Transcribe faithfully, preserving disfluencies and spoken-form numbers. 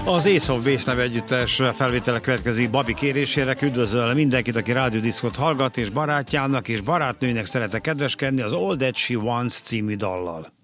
Az Ace of Base nevű együttes felvétele következik Babi kérésére. Üdvözöl mindenkit, aki rádiódiszkot hallgat, és barátjának és barátnőnek szeretne kedveskedni az All That She Wants című dallal.